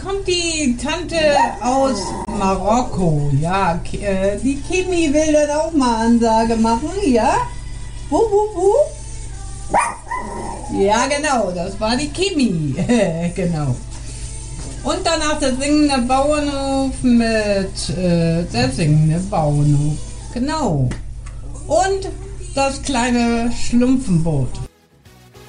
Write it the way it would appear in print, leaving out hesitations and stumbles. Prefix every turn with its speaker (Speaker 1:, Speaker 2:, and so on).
Speaker 1: kommt die Tante aus Marokko. Ja, die Kimi will dann auch mal Ansage machen, ja? Wu, wu, wu. Ja, genau, das war die Kimi. Genau. Und danach der singende Bauernhof mit der singende Bauernhof. Genau. Und das kleine Schlumpfenboot